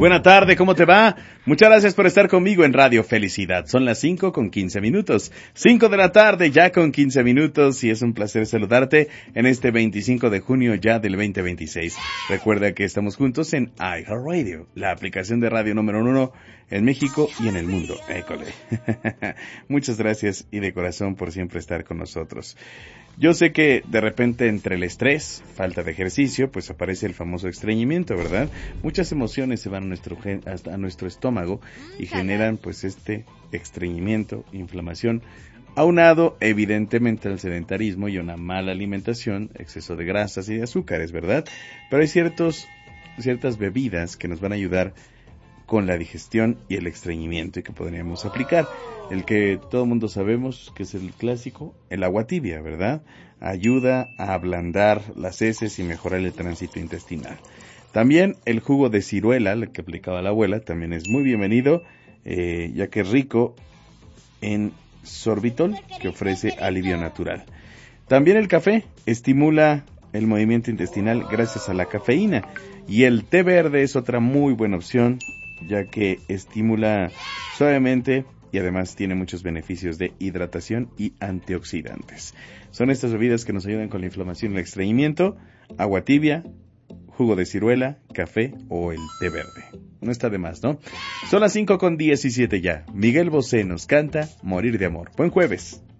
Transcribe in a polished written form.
Buena tarde, ¿cómo te va? Muchas gracias por estar conmigo en Radio Felicidad. Son las 5:15. 5 de la tarde, ya con 15 minutos, y es un placer saludarte en este 25 de junio ya del 2026. Recuerda que estamos juntos en iHeartRadio, la aplicación de radio número 1 en México y en el mundo. École. Muchas gracias y de corazón por siempre estar con nosotros. Yo sé que de repente entre el estrés, falta de ejercicio, pues aparece el famoso estreñimiento, ¿verdad? Muchas emociones se van a nuestro estómago y generan pues este estreñimiento, inflamación, aunado evidentemente al sedentarismo y una mala alimentación, exceso de grasas y de azúcares, ¿verdad? Pero hay ciertas bebidas que nos van a ayudar con la digestión y el estreñimiento y que podríamos aplicar. El que todo el mundo sabemos que es el clásico, el agua tibia, ¿verdad? Ayuda a ablandar las heces y mejorar el tránsito intestinal. También el jugo de ciruela, el que aplicaba la abuela, también es muy bienvenido, ya que es rico en sorbitol, que ofrece alivio natural. También el café estimula el movimiento intestinal gracias a la cafeína. Y el té verde es otra muy buena opción, ya que estimula suavemente y además tiene muchos beneficios de hidratación y antioxidantes. Son estas bebidas que nos ayudan con la inflamación y el estreñimiento: agua tibia, jugo de ciruela, café o el té verde. No está de más, ¿no? Son las 5:17 ya. Miguel Bosé nos canta Morir de Amor. Buen jueves.